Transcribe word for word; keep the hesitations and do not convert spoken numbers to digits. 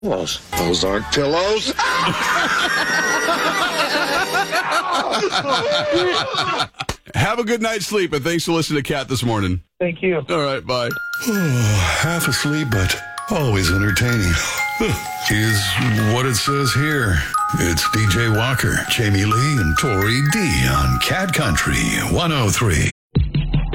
Those, those aren't pillows. Have a good night's sleep, and thanks for listening to Cat this morning. Thank you. All right, bye. Half asleep, but always entertaining. Is what it says here. It's D J Walker, Jamie Lee, and Tori D on Cat Country one oh three.